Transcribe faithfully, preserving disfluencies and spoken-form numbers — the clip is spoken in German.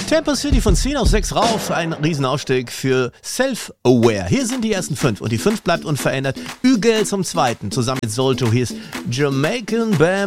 Tempo City von zehn auf sechs rauf, ein Riesenausstieg für Self-Aware. Hier sind die ersten fünf und die fünf bleibt unverändert. Ügel zum zweiten, zusammen mit Solto. Hier ist Jamaican Bam